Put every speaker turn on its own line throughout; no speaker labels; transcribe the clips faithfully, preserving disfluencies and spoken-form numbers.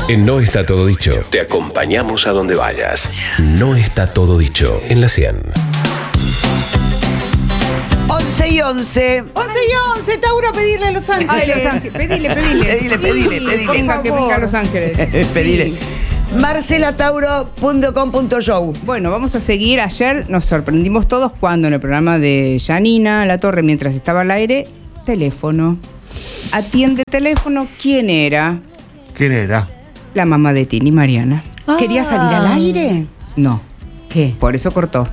En No Está Todo Dicho, te acompañamos a donde vayas. No está todo dicho en la cien.
once y once.
once y once, Tauro, a pedirle a Los Ángeles.
Ay, Los Ángeles. Pedile, pedile.
Pedile, pedile,
Sí,
pedile.
que venga, que venga a Los Ángeles.
Pedile.
Sí.
marcela tauro punto com punto show.
Bueno, vamos a seguir. Ayer nos sorprendimos todos cuando en el programa de Janina La Torre, mientras estaba al aire, teléfono. Atiende teléfono. ¿Quién era?
¿Quién era?
La mamá de Tini, Mariana.
¿Quería salir al aire?
No,
¿Qué?
por eso cortó.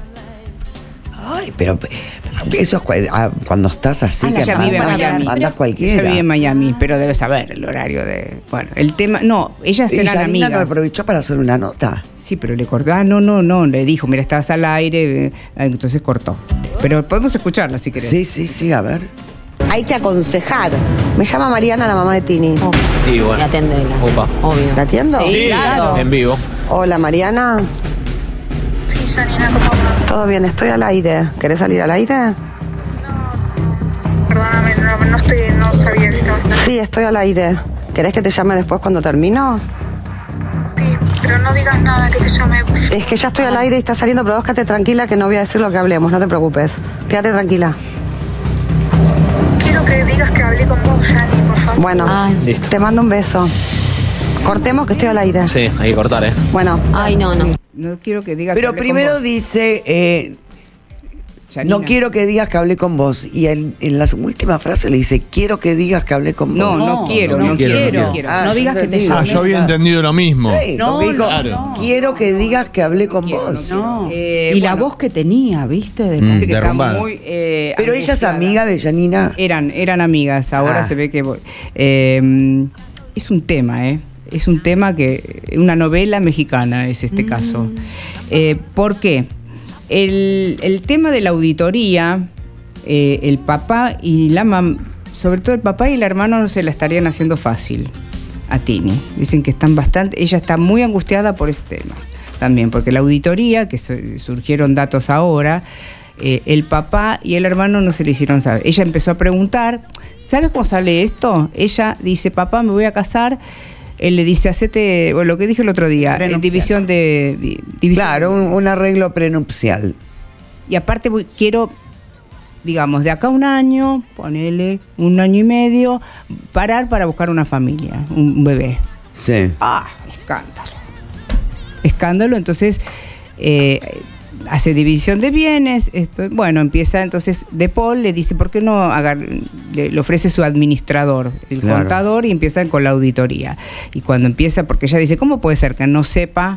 Ay, pero eso es cu- ah, cuando estás así,
Ah,
que
ella vive en
mandas,
Miami.
mandas
Ella
cualquiera.
vive en Miami, pero debe saber el horario de... Bueno, el tema... No, ellas
Y
eran
Janina
amigas.
no aprovechó para hacer una nota.
Sí, pero le cortó. Ah, no, no, no. Le dijo, mira, estabas al aire. eh, Entonces cortó. Pero podemos escucharla si querés.
Sí, sí, sí, a ver.
Hay que aconsejar. Me llama Mariana, la mamá de Tini.
Y bueno.
Y aténdela.
Opa.
Obvio.
¿La atiendo?
Sí, claro.
En vivo.
Hola, Mariana.
Sí, Janina, ¿cómo va?
Todo bien, estoy al aire. ¿Querés salir al aire?
No, perdóname, no, no, estoy, no sabía que estabas ahí.
Sí, estoy al aire. ¿Querés que te llame después cuando termino?
Sí, pero no digas nada, que te llame.
Es que ya estoy al aire y está saliendo, pero vos quédate tranquila que no voy a decir lo que hablemos, no te preocupes. Quédate tranquila.
Quiero que digas que hablé con vos, Jani, por favor.
Bueno,
Ay.
Listo.
te mando un beso. Cortemos que estoy al aire.
Sí, hay que cortar, ¿eh?
Bueno,
Ay, no, no.
No quiero que digas... que
Pero
hablé con
primero
vos,
dice, eh,
Janina.
no quiero que digas que hablé con vos. Y en, en la última frase le dice, quiero que digas que hablé con
No,
vos.
no, quiero, no,
no
quiero,
quiero.
no quiero.
Ah,
no
yo
digas que te
entendí.
Ah, yo había entendido lo mismo.
Sí,
No,
porque dijo,
no,
quiero que digas que hablé con
quiero,
vos.
No.
Eh,
y la
bueno.
voz que tenía, ¿viste? De
Mm.
Dice que está
derrumbada.
muy, eh,
Pero ella es
angustiada.
amiga de Janina.
Eran, eran amigas, ahora
Ah.
se ve que... eh, es un tema, ¿eh? Es un tema que... Una novela mexicana es este caso. Eh, ¿Por qué? El, el tema de la auditoría, eh, el papá y la mamá, sobre todo el papá y el hermano no se la estarían haciendo fácil a Tini. Dicen que están bastante... Ella está muy angustiada por este tema también, porque la auditoría, que su- surgieron datos ahora... Eh, el papá y el hermano no se le hicieron saber. Ella empezó a preguntar, ¿sabes cómo sale esto? Ella dice, papá, me voy a casar. Él le dice, hacete, bueno, lo que dije el otro día,
Prenupcial.
en división de... di- división.
Claro, un, un arreglo prenupcial.
Y aparte voy- quiero, digamos, de acá a un año, ponele un año y medio, parar para buscar una familia, un, un bebé.
Sí.
¡Ah! Escándalo. Escándalo, entonces... eh, hace división de bienes, esto, bueno, empieza entonces De Paul le dice, ¿por qué no agar, le, le ofrece su administrador, el
Claro.
contador, y empiezan con la auditoría? Y cuando empieza, porque ella dice, ¿cómo puede ser que no sepa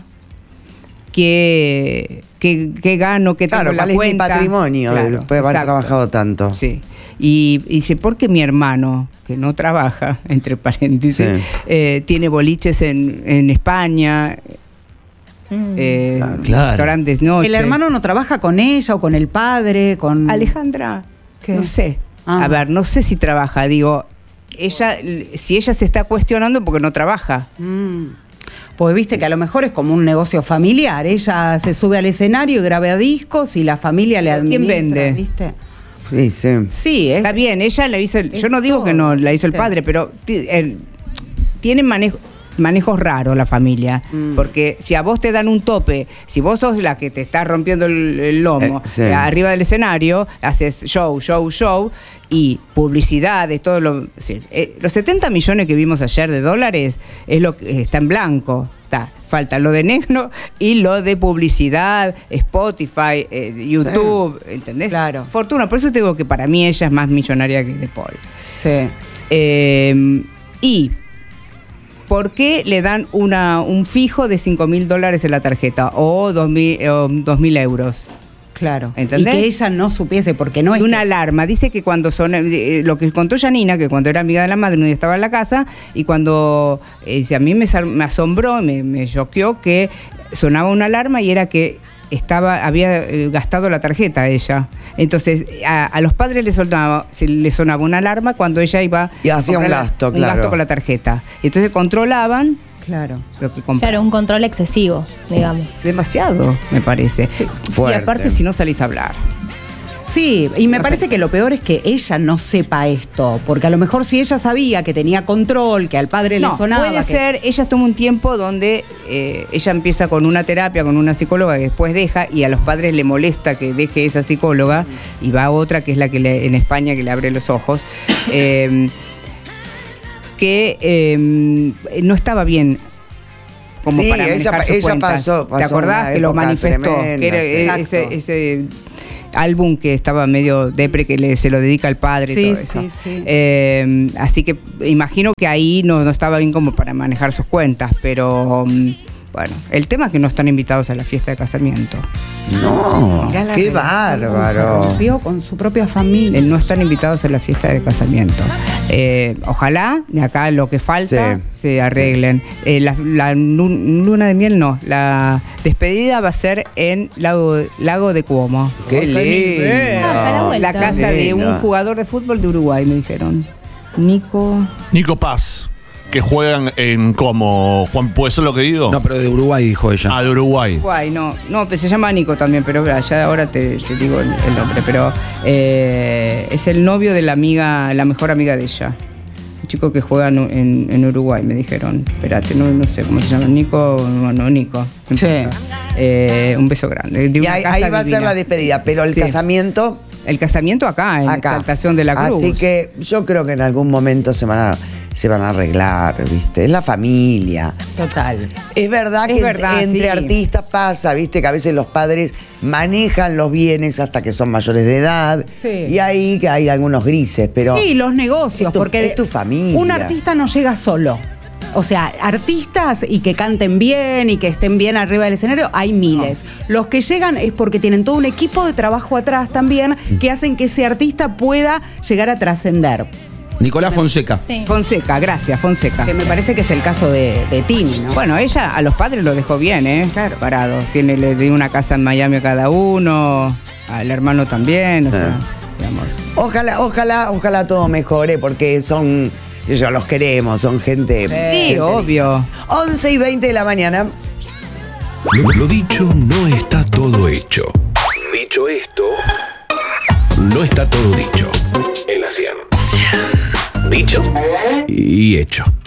qué, qué, qué gano, qué
Claro,
tengo en la
¿cuál es mi
cuenta?
patrimonio?
Claro,
Después de haber
exacto.
trabajado tanto.
Sí. Y, y dice, porque mi hermano, que no trabaja, entre paréntesis,
Sí.
eh, tiene boliches en, en España, eh,
Claro.
restaurantes noche.
¿El hermano no trabaja con ella o con el padre? Con...
Alejandra,
¿Qué?
no sé.
Ah.
A ver, no sé si trabaja, digo, ella, si ella se está cuestionando porque no trabaja.
Mm. Pues viste que a lo mejor es como un negocio familiar. Ella se sube al escenario y graba discos y la familia le
¿Quién
administra.
vende?
¿Viste?
Sí, sí.
Sí, es,
Está bien, ella la hizo, el- yo
es
no digo
todo.
que no la hizo el
Sí.
padre, pero ti- el- tienen manejo, manejos raros la familia,
Mm.
porque si a vos te dan un tope, si vos sos la que te está rompiendo el, el lomo,
Eh, sí.
eh, arriba del escenario, haces show, show, show, y publicidades, todo lo... sí, eh, los setenta millones que vimos ayer de dólares es lo que está en blanco. Está, falta lo de negro y lo de publicidad, Spotify, eh, YouTube, ¿entendés?
Claro.
Fortuna, por eso te digo que para mí ella es más millonaria que De Paul.
sí.
Eh, y ¿por qué le dan una, un fijo de cinco mil dólares en la tarjeta o dos mil euros?
Claro.
¿Entendés?
Y que ella no supiese, porque no es.
Y una
que-
alarma. Dice que cuando son. eh, lo que contó Janina, que cuando era amiga de la madre, un día estaba en la casa y cuando. Eh, dice, a mí me, sal- me asombró, me, me choqueó que sonaba una alarma y era que estaba había eh, gastado la tarjeta ella. Entonces, a, a los padres les sonaba, se les sonaba una alarma cuando ella iba
Y hacía
a
un
comprar la-
gasto,
un
claro.
gasto con la tarjeta. Entonces controlaban
Claro.
lo que compraban.
Claro, un control excesivo, digamos.
Demasiado, me parece. Y
Fuerte.
aparte, si no salís a hablar.
Sí, y me parece que lo peor es que ella no sepa esto, porque a lo mejor si ella sabía que tenía control, que al padre
No,
le sonaba...
puede
que-
ser, ella toma un tiempo donde eh, ella empieza con una terapia, con una psicóloga que después deja, y a los padres le molesta que deje esa psicóloga, y va a otra que es la que le, en España que le abre los ojos, eh, que eh, no estaba bien como
Sí,
para
ella
manejar
pa-
sus
ella
cuentas.
pasó-
¿Te
pasó
acordás
una
que lo
época
manifestó?
tremenda,
Que era
sí.
eh, ese,
Exacto.
ese álbum que estaba medio depre, que le, se lo dedica al padre y
Sí,
todo eso.
sí, sí.
Eh, así que imagino que ahí no, no estaba bien como para manejar sus cuentas, pero mm, bueno, el tema es que no están invitados a la fiesta de casamiento.
No,
Mirá la
qué
relación, Se
bárbaro.
rompió con su propia familia.
Eh, no están invitados a la fiesta de casamiento. Eh, ojalá, de acá lo que falta,
Sí.
se arreglen. Eh, la, la lu- luna de miel no, la despedida va a ser en Lago, Lago de Cuomo.
Qué lindo.
Ah, para vuelta.
La casa de
Lindo.
un jugador de fútbol de Uruguay, me dijeron. Nico.
Nico Paz, que juegan en como. Juan, ¿puede ser lo que digo?
No, pero de Uruguay dijo ella.
Ah, de Uruguay.
Uruguay, no, no, pues se llama Nico también, pero ya ahora te, te digo el, el nombre, pero eh, es el novio de la amiga, la mejor amiga de ella. Un chico que juega en, en- en Uruguay, me dijeron. Espérate, no, no sé cómo se llama. Nico, bueno, Nico. no
Sí.
importa. Eh, un beso grande. De
Y
una
ahí,
casa
ahí va a
divina.
ser la despedida, pero el
Sí.
casamiento
El casamiento acá, en
acá.
Exaltación de la Cruz.
Así que yo creo que en algún momento se van a, se van a arreglar, ¿viste? Es la familia.
Total.
Es verdad
Es
que
verdad,
entre, entre
sí.
artistas pasa, ¿viste? Que a veces los padres manejan los bienes hasta que son mayores de edad.
Sí.
Y ahí que hay algunos grises, pero...
Sí, los negocios,
Es tu-
porque
es tu familia.
un artista no llega solo. O sea, artistas y que canten bien y que estén bien arriba del escenario, hay miles. Los que llegan es porque tienen todo un equipo de trabajo atrás también que hacen que ese artista pueda llegar a trascender.
Nicolás Fonseca.
Sí.
Fonseca, gracias, Fonseca.
Que me parece que es el caso de, de Tini, ¿no?
Bueno, ella a los padres lo dejó bien, ¿eh?
Claro.
Parados. Tiene, le dio una casa en Miami a cada uno, al hermano también, o sea, digamos.
Ojalá, ojalá, ojalá todo mejore porque son... Ellos los queremos, son gente...
Sí,
gente
obvio.
once y veinte de la mañana.
Lo, lo dicho no está todo hecho. Dicho esto, no está todo dicho. En la cien. Dicho y hecho.